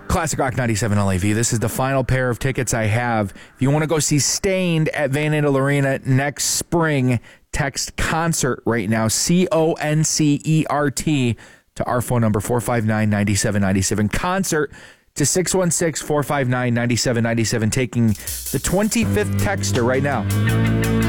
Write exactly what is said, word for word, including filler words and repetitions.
Classic Rock ninety-seven L A V. This is the final pair of tickets I have. If you want to go see Stained at Van Andel Arena next spring, text concert right now, C O N C E R T, to our phone number, four five nine, nine seven nine seven. Concert to six one six, four five nine, nine seven nine seven, taking the twenty-fifth texter right now.